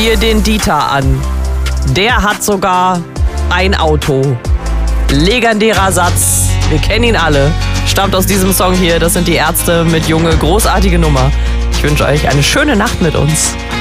dir den Dieter an. Der hat sogar ein Auto. Legendärer Satz. Wir kennen ihn alle. Stammt aus diesem Song hier. Das sind die Ärzte mit Junge. Großartige Nummer. Ich wünsche euch eine schöne Nacht mit uns.